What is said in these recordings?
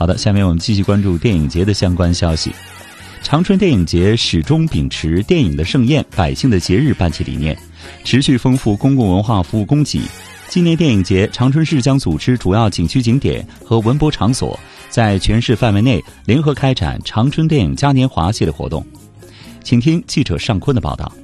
好的，下面我们继续关注电影节的相关消息。长春电影节始终秉持电影的盛宴、百姓的节日办起理念，持续丰富公共文化服务供给。今年电影节，长春市将组织主要景区景点和文博场所，在全市范围内联合开展长春电影嘉年华系列活动。请听记者尚坤的报道。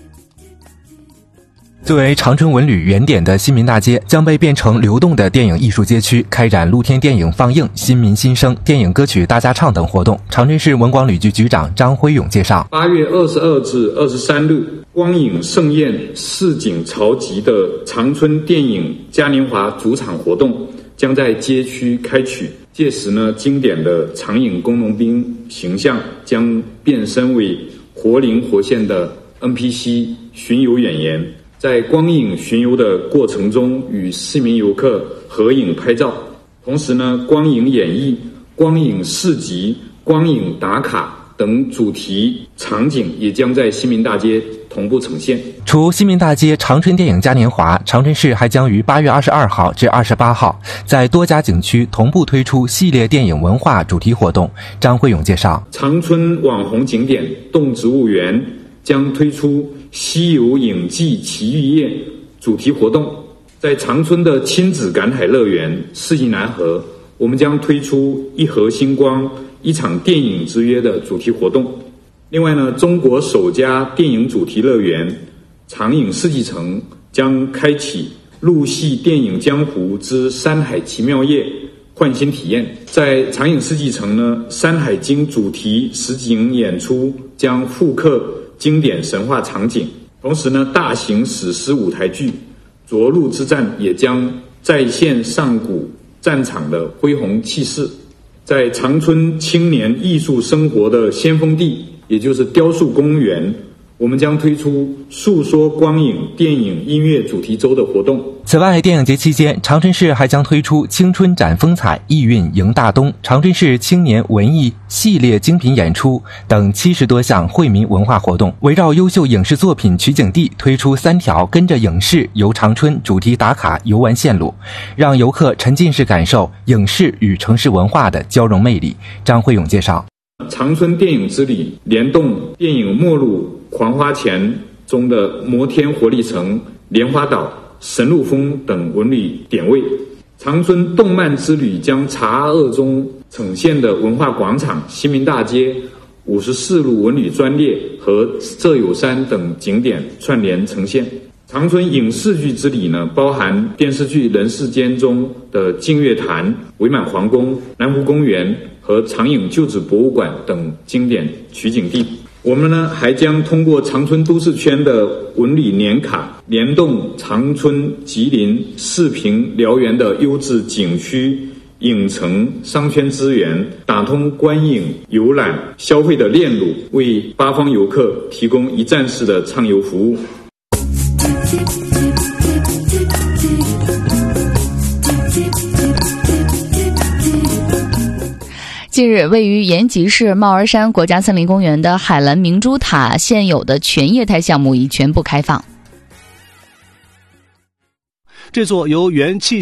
作为长春文旅原点的新民大街将被变成流动的电影艺术街区，开展露天电影放映、新民新声、电影歌曲大家唱等活动。长春市文广旅局局长张辉勇介绍 ，8月22至23日，光影盛宴、市井潮集的长春电影嘉年华主场活动将在街区开启。届时呢，经典的长影工农兵形象将变身为活灵活现的 NPC 巡游演员。在光影巡游的过程中，与市民游客合影拍照，同时呢，光影演绎、光影市集、光影打卡等主题场景也将在新民大街同步呈现。 除新民大街长春电影嘉年华，长春市还将于8月22号至28号在多家景区同步推出系列电影文化主题活动。张辉勇介绍， 长春网红景点动植物园将推出西游影记奇遇夜主题活动。在长春的亲子赶海乐园世纪南河，我们将推出一河星光一场电影之约的主题活动。另外呢，中国首家电影主题乐园长影世纪城将开启陆系电影江湖之山海奇妙夜焕新体验。在长影世纪城呢，山海经主题实景演出将复刻经典神话场景，同时呢，大型史诗舞台剧涿鹿之战也将再现上古战场的恢宏气势。在长春青年艺术生活的先锋地，也就是雕塑公园，我们将推出述说光影、电影、音乐主题周的活动。 此外，电影节期间，长春市还将推出青春展风采、艺韵迎大东、长春市青年文艺系列精品演出等70多项惠民文化活动，围绕优秀影视作品取景地推出3条跟着影视游长春主题打卡游玩线路，让游客沉浸式感受影视与城市文化的交融魅力。张辉勇介绍， 长春电影之旅联动电影《末路狂花前》中的摩天活力城、莲花岛、神鹿峰等文旅点位。长春动漫之旅将查二中呈现的文化广场、新民大街、54路文旅专列和浙友山等景点串联呈现。长春影视剧之旅呢，包含电视剧《人世间》中的净月潭、伪满皇宫、南湖公园和长影旧址博物馆等经典取景地。我们呢还将通过长春都市圈的文旅年卡，联动长春、吉林、四平、辽源的优质景区、影城、商圈资源，打通观影、游览、消费的链路，为八方游客提供一站式的畅游服务。 近日，位于延吉市帽儿山国家森林公园的海蓝明珠塔现有的全液态项目已全部开放。 这座由元气